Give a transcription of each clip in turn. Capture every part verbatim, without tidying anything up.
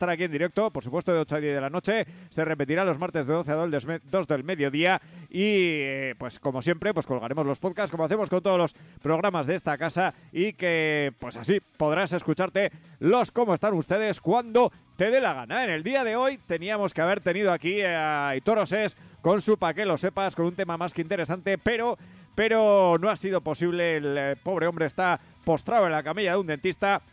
estar aquí en directo, por supuesto de ocho a diez de la noche, se repetirá los martes de doce a dos del mediodía y eh, pues como siempre pues colgaremos los podcasts como hacemos con todos los programas de esta casa y que pues así podrás escucharte los cómo están ustedes cuando te dé la gana. En el día de hoy teníamos que haber tenido aquí a Aitor Osés con su Pa' que lo sepas, con un tema más que interesante, pero, pero no ha sido posible. El eh, pobre hombre está postrado en la camilla de un dentista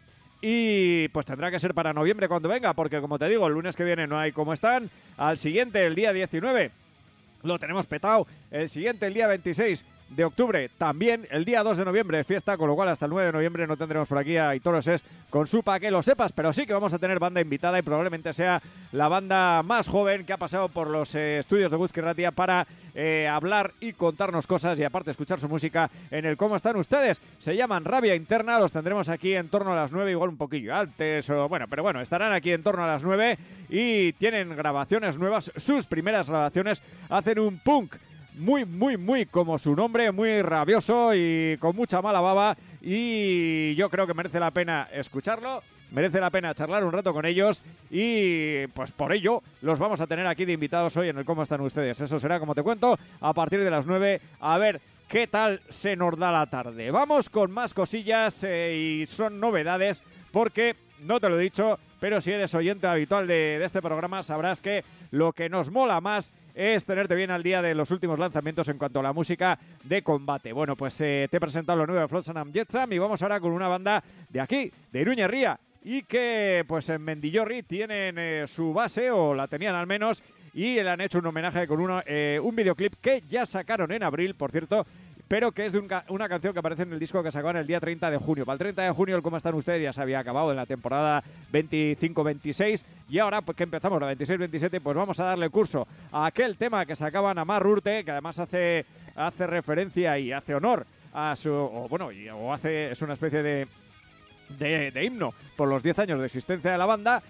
y pues tendrá que ser para noviembre cuando venga, porque como te digo, el lunes que viene no hay cómo están. Al siguiente, el día diecinueve, lo tenemos petado. El siguiente, el día veintiséis de octubre, también. El día dos de noviembre, fiesta, con lo cual hasta el nueve de noviembre no tendremos por aquí a Aitor Osés con su Pa' que lo sepas, pero sí que vamos a tener banda invitada y probablemente sea la banda más joven que ha pasado por los eh, estudios de Guzki Ratia para eh, hablar y contarnos cosas y aparte escuchar su música en el cómo están ustedes. Se llaman Rabia Interna, los tendremos aquí en torno a las nueve, igual un poquillo antes, o bueno, pero bueno, estarán aquí en torno a las nueve y tienen grabaciones nuevas, sus primeras grabaciones, hacen un punk muy, muy, muy como su nombre, muy rabioso y con mucha mala baba, y yo creo que merece la pena escucharlo, merece la pena charlar un rato con ellos y pues por ello los vamos a tener aquí de invitados hoy en el cómo están ustedes. Eso será, como te cuento, a partir de las nueve, a ver qué tal se nos da la tarde. Vamos con más cosillas eh, y son novedades porque, no te lo he dicho, pero si eres oyente habitual de, de este programa sabrás que lo que nos mola más es tenerte bien al día de los últimos lanzamientos en cuanto a la música de combate. Bueno, pues eh, te he presentado lo nuevo de Flotsam and Jetsam y vamos ahora con una banda de aquí, de Iruña Herria, y que pues en Mendillorri tienen eh, su base, o la tenían al menos, y le han hecho un homenaje con uno, eh, un videoclip que ya sacaron en abril, por cierto, pero que es de un ca- una canción que aparece en el disco que sacaron el día treinta de junio. Para el treinta de junio el cómo están ustedes ya se había acabado en la temporada veinticinco veintiséis y ahora pues que empezamos la veintiséis veintisiete pues vamos a darle curso a aquel tema que sacaban Amar Urte, que además hace, hace referencia y hace honor a su, o bueno, y, o hace, es una especie de, de, de himno por los diez años de existencia de la banda.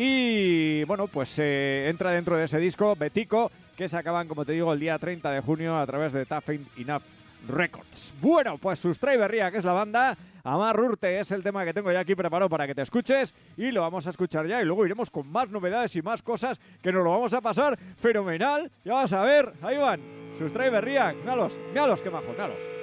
Y bueno, pues eh, entra dentro de ese disco Betico, que sacaban, como te digo, el día treinta de junio a través de Tough Enough Records. Bueno, pues Sustrae Berria, que es la banda, Amar Urte es el tema que tengo ya aquí preparado para que te escuches y lo vamos a escuchar ya y luego iremos con más novedades y más cosas que nos lo vamos a pasar fenomenal. Ya vas a ver, ahí van, Sustrae Berria, míralos, míralos, qué majos, míralos.